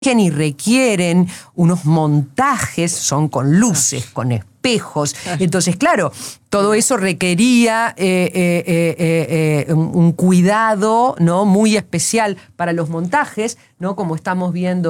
y requieren unos montajes, son con luces, con espejos. Entonces, claro, todo eso requería un cuidado, ¿no?, muy especial para los montajes, ¿no?, como estamos viendo